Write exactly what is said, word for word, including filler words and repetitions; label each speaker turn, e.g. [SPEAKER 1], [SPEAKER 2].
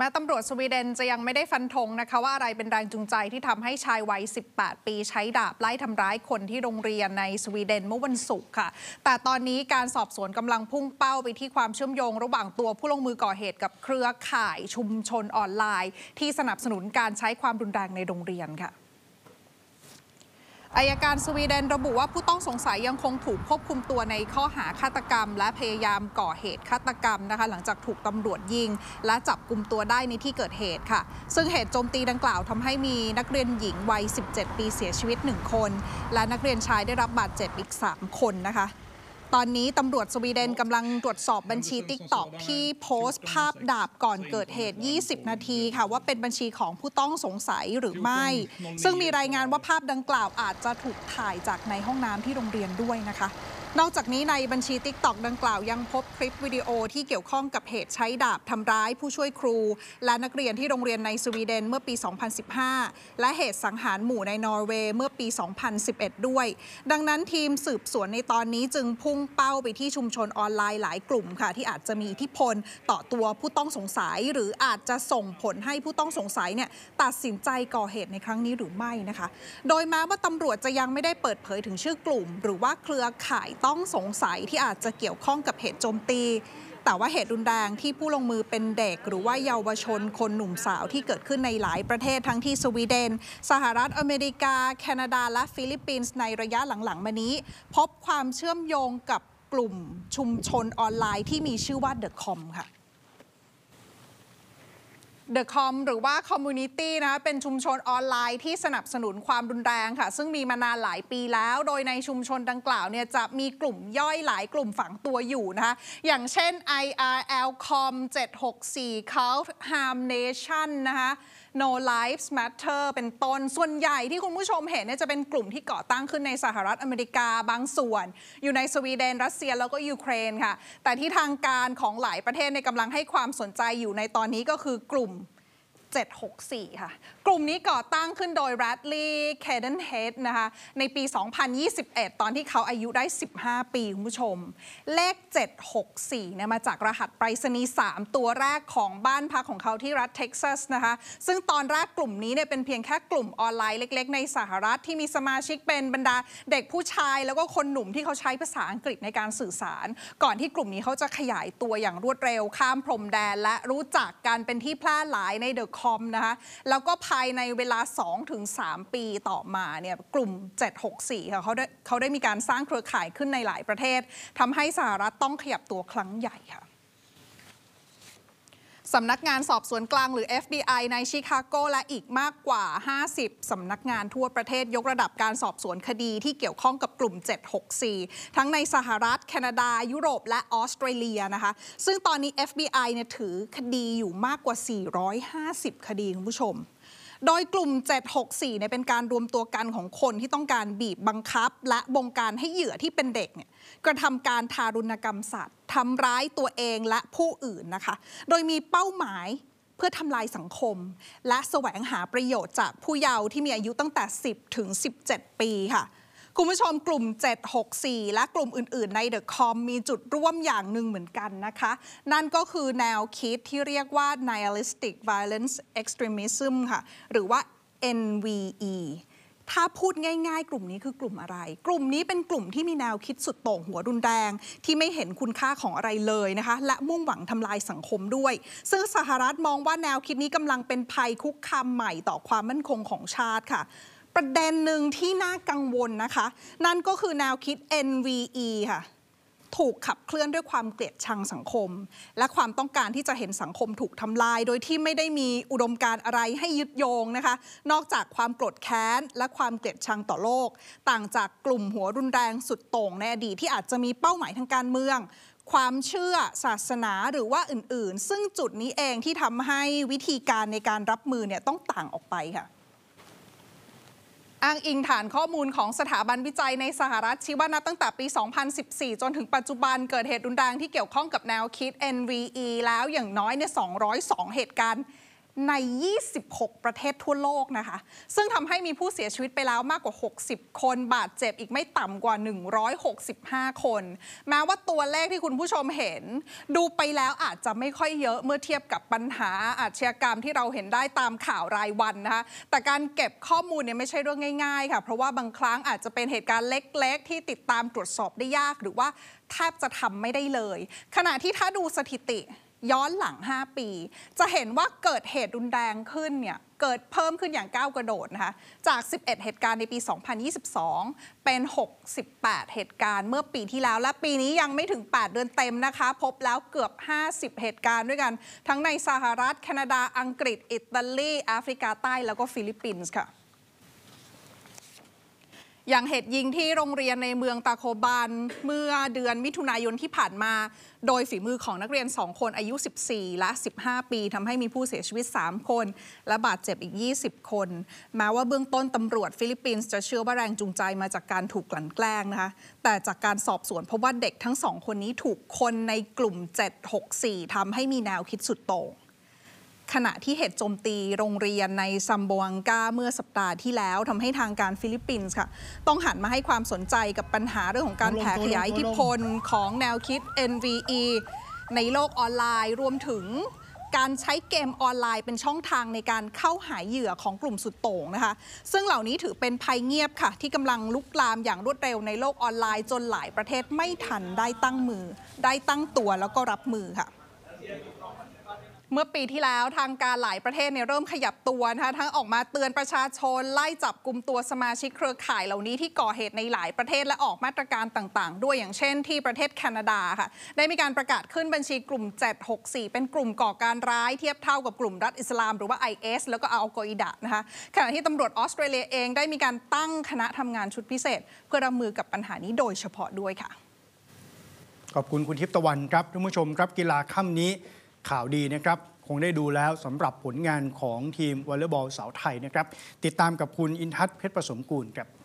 [SPEAKER 1] แม้ตำรวจสวีเดนจะยังไม่ได้ฟันธงนะคะว่าอะไรเป็นแรงจูงใจที่ทำให้ชายวัย สิบแปด ปีใช้ดาบไล่ทำร้ายคนที่โรงเรียนในสวีเดนเมื่อวันศุกร์ค่ะแต่ตอนนี้การสอบสวนกำลังพุ่งเป้าไปที่ความเชื่อมโยงระหว่างตัวผู้ลงมือก่อเหตุกับเครือข่ายชุมชนออนไลน์ที่สนับสนุนการใช้ความรุนแรงในโรงเรียนค่ะอัยการสวีเดนระบุว่าผู้ต้องสงสัยยังคงถูกควบคุมตัวในข้อหาฆาตกรรมและพยายามก่อเหตุฆาตกรรมนะคะหลังจากถูกตำรวจยิงและจับกุมตัวได้ในที่เกิดเหตุค่ะซึ่งเหตุโจมตีดังกล่าวทำให้มีนักเรียนหญิงวัย สิบเจ็ด ปีเสียชีวิตหนึ่งคนและนักเรียนชายได้รับบาดเจ็บอีกสามคนนะคะตอนนี้ตำรวจสวีเดนกำลังตรวจสอบบัญชี ติ๊กต็อก ที่โพสต์ภาพดาบก่อนเกิดเหตุยี่สิบนาทีค่ะว่าเป็นบัญชีของผู้ต้องสงสัยหรือไม่ซึ่งมีรายงานว่าภาพดังกล่าวอาจจะถูกถ่ายจากในห้องน้ำที่โรงเรียนด้วยนะคะนอกจากนี้ในบัญชี ติ๊กต็อก ดังกล่าวยังพบคลิปวิดีโอที่เกี่ยวข้องกับเหตุใช้ดาบทำร้ายผู้ช่วยครูและนักเรียนที่โรงเรียนในสวีเดนเมื่อปี สองพันสิบห้า และเหตุสังหารหมู่ในนอร์เวย์เมื่อปี สองพันสิบเอ็ด ด้วยดังนั้นทีมสืบสวนในตอนนี้จึงพุ่งเป้าไปที่ชุมชนออนไลน์หลายกลุ่มค่ะที่อาจจะมีอิทธิพลต่อตัวผู้ต้องสงสัยหรืออาจจะส่งผลให้ผู้ต้องสงสัยเนี่ยตัดสินใจก่อเหตุในครั้งนี้หรือไม่นะคะโดยแม้ว่าตำรวจจะยังไม่ได้เปิดเผยถึงชื่อกลุ่มหรือว่าเครือข่ายต้องสงสัยที่อาจจะเกี่ยวข้องกับเหตุโจมตีแต่ว่าเหตุรุนแรงที่ผู้ลงมือเป็นเด็กหรือว่าเยาวชนคนหนุ่มสาวที่เกิดขึ้นในหลายประเทศทั้งที่สวีเดนสหรัฐอเมริกาแคนาดาและฟิลิปปินส์ในระยะหลังๆมานี้พบความเชื่อมโยงกับกลุ่มชุมชนออนไลน์ที่มีชื่อว่า The Com ค่ะ The Com หรือว่า Community นะคะเป็นชุมชนออนไลน์ที่สนับสนุนความรุนแรงค่ะซึ่งมีมานานหลายปีแล้วโดยในชุมชนดังกล่าวเนี่ยจะมีกลุ่มย่อยหลายกลุ่มฝังตัวอยู่นะคะอย่างเช่น ไอ อาร์ แอล คอม เจ็ดหกสี่ Cult Harm Nation นะคะ No Lives Matter เป็นต้นส่วนใหญ่ที่คุณผู้ชมเห็นเนี่ยจะเป็นกลุ่มที่ก่อตั้งขึ้นในสหรัฐอเมริกาบางส่วนอยู่ในสวีเดนรัสเซียแล้วก็ยูเครนค่ะแต่ที่ทางการของหลายประเทศในกำลังให้ความสนใจอยู่ในตอนนี้ก็คือกลุ่มเจ็ดหกสี่ค่ะกลุ่มนี้ก่อตั้งขึ้นโดย Bradley Cadenhead นะคะในปี สองพันยี่สิบเอ็ด ตอนที่เขาอายุได้ สิบห้า ปีคุณผู้ชมเลข เจ็ดหกสี่ เนี่ยมาจากรหัสไปรษณีย์ สาม ตัวแรกของบ้านพักของเขาที่รัฐเท็กซัสนะคะซึ่งตอนแรกกลุ่มนี้เนี่ยเป็นเพียงแค่กลุ่มออนไลน์เล็กๆในสหรัฐที่มีสมาชิกเป็นบรรดาเด็กผู้ชายแล้วก็คนหนุ่มที่เขาใช้ภาษาอังกฤษในการสื่อสารก่อนที่กลุ่มนี้เขาจะขยายตัวอย่างรวดเร็วข้ามพรมแดนและรู้จักกันเป็นที่แพร่หลายในเดอะคอมนะคะแล้วก็ภายในเวลา สองถึงสาม ปีต่อมาเนี่ยกลุ่มเจ็ดหกสี่ค่ะเขาได้เขาได้มีการสร้างเครือข่ายขึ้นในหลายประเทศทำให้สหรัฐต้องขยับตัวครั้งใหญ่ค่ะสำนักงานสอบสวนกลางหรือ เอฟ บี ไอ ในชิคาโกและอีกมากกว่าห้าสิบสำนักงานทั่วประเทศยกระดับการสอบสวนคดีที่เกี่ยวข้องกับกลุ่มเจ็ดหกสี่ทั้งในสหรัฐแคนาดายุโรปและออสเตรเลียนะคะซึ่งตอนนี้ เอฟ บี ไอ เนี่ยถือคดีอยู่มากกว่าสี่ร้อยห้าสิบคดีคุณผู้ชมโดยกลุ่มเจ็ดหกสี่เนี่ยเป็นการรวมตัวกันของคนที่ต้องการบีบบังคับและบงการให้เหยื่อที่เป็นเด็กเนี่ยกระทำการทารุณกรรมสัตว์ทำร้ายตัวเองและผู้อื่นนะคะโดยมีเป้าหมายเพื่อทำลายสังคมและแสวงหาประโยชน์จากผู้เยาว์ที่มีอายุตั้งแต่สิบถึงสิบเจ็ดปีค่ะคุณผู้ชมกลุ่มเจ็ดหกสี่และกลุ่มอื่นๆใน The Com มีจุดร่วมอย่างหนึ่งเหมือนกันนะคะนั่นก็คือแนวคิดที่เรียกว่า Nihilistic Violence Extremism ค่ะหรือว่า เอ็น วี อี ถ้าพูดง่ายๆกลุ่มนี้คือกลุ่มอะไรกลุ่มนี้เป็นกลุ่มที่มีแนวคิดสุดโต่งหัวรุนแรงที่ไม่เห็นคุณค่าของอะไรเลยนะคะและมุ่งหวังทำลายสังคมด้วยซึ่งสหรัฐมองว่าแนวคิดนี้กำลังเป็นภัยคุกคามใหม่ต่อความมั่นคงของชาติค่ะประเด็นหนึ่งที่น่ากังวลนะคะนั่นก็คือแนวคิด เอ็น วี อี ค่ะถูกขับเคลื่อนด้วยความเกลียดชังสังคมและความต้องการที่จะเห็นสังคมถูกทำลายโดยที่ไม่ได้มีอุดมการณ์อะไรให้ยึดโยงนะคะนอกจากความโกรธแค้นและความเกลียดชังต่อโลกต่างจากกลุ่มหัวรุนแรงสุดโต่งในอดีตที่อาจจะมีเป้าหมายทางการเมืองความเชื่อศาสนาหรือว่าอื่นๆซึ่งจุดนี้เองที่ทำให้วิธีการในการรับมือเนี่ยต้องต่างออกไปค่ะอ้างอิงฐานข้อมูลของสถาบันวิจัยในสหรัฐชี้ว่านับตั้งแต่ปี สองพันสิบสี่ จนถึงปัจจุบันเกิดเหตุรุนแรงที่เกี่ยวข้องกับแนวคิด เอ็น วี อี แล้วอย่างน้อยเนี่ยสองร้อยสองเหตุการณ์ใน ยี่สิบหก ประเทศทั่วโลกนะคะ ซึ่งทำให้มีผู้เสียชีวิตไปแล้วมากกว่า หกสิบ คน บาดเจ็บอีกไม่ต่ำกว่า หนึ่งร้อยหกสิบห้า คน แม้ว่าตัวเลขที่คุณผู้ชมเห็นดูไปแล้วอาจจะไม่ค่อยเยอะเมื่อเทียบกับปัญหาอาชญากรรมที่เราเห็นได้ตามข่าวรายวันนะคะ แต่การเก็บข้อมูลเนี่ยไม่ใช่เรื่องง่ายๆค่ะเพราะว่าบางครั้งอาจจะเป็นเหตุการณ์เล็กๆที่ติดตามตรวจสอบได้ยากหรือว่าแทบจะทำไม่ได้เลยขณะที่ถ้าดูสถิติย้อนหลังห้าปีจะเห็นว่าเกิดเหตุรุนแรงขึ้นเนี่ยเกิดเพิ่มขึ้นอย่างก้าวกระโดดนะคะจากสิบเอ็ดเหตุการณ์ในปีสองพันยี่สิบสองเป็นหกสิบแปดเหตุการณ์เมื่อปีที่แล้วและปีนี้ยังไม่ถึงแปดเดือนเต็มนะคะพบแล้วเกือบห้าสิบเหตุการณ์ด้วยกันทั้งในสหรัฐแคนาดาอังกฤษอิตาลีแอฟริกาใต้แล้วก็ฟิลิปปินส์ค่ะอย่างเหตุยิงที่โรงเรียนในเมืองตาโคบานเมื่อเดือนมิถุนายนที่ผ่านมาโดยฝีมือของนักเรียนสองคนอายุสิบสี่และสิบห้าปีทำให้มีผู้เสียชีวิตสามคนและบาดเจ็บอีกยี่สิบคนแม้ว่าเบื้องต้นตำรวจฟิลิปปินส์จะเชื่อว่าแรงจูงใจมาจากการถูกกลั่นแกล้งนะคะแต่จากการสอบสวนพบว่าเด็กทั้งสองคนนี้ถูกคนในกลุ่มเจ็ดหกสี่ทำให้มีแนวคิดสุดโต่งขณะที่เหตุโจมตีโรงเรียนในซัมโบวังกาเมื่อสัปดาห์ที่แล้วทำให้ทางการฟิลิปปินส์ค่ะต้องหันมาให้ความสนใจกับปัญหาเรื่องของการแผ่ขยายอิทธิพลของแนวคิด เอ็น วี อี ในโลกออนไลน์รวมถึงการใช้เกมออนไลน์เป็นช่องทางในการเข้าหาเหยื่อของกลุ่มสุดโต่งนะคะซึ่งเหล่านี้ถือเป็นภัยเงียบค่ะที่กำลังลุกลามอย่างรวดเร็วในโลกออนไลน์จนหลายประเทศไม่ทันได้ตั้งมือได้ตั้งตัวแล้วก็รับมือค่ะเมื่อปีที่แล้วทางการหลายประเทศเนี่ยเริ่มขยับตัวนะคะทั้งออกมาเตือนประชาชนไล่จับกุมตัวสมาชิกเครือข่ายเหล่านี้ที่ก่อเหตุในหลายประเทศและออกมาตรการต่างๆด้วยอย่างเช่นที่ประเทศแคนาดาค่ะได้มีการประกาศขึ้นบัญชีกลุ่มเจ็ดหกสี่เป็นกลุ่มก่อการร้ายเทียบเท่ากับกลุ่มรัฐอิสลามหรือว่า ไอ เอส แล้วก็อัลกออิดะนะคะขณะที่ตำรวจออสเตรเลียเองได้มีการตั้งคณะทำงานชุดพิเศษเพื่อรับมือกับปัญหานี้โดยเฉพาะด้วยค่ะ
[SPEAKER 2] ขอบคุณคุณทิพย์ตะวันครับท่านผู้ชมครับกีฬาค่ำนี้ข่าวดีนะครับคงได้ดูแล้วสำหรับผลงานของทีมวอลเลย์บอลสาวไทยนะครับติดตามกับคุณอินทัศน์เพชรประสมกูลครับ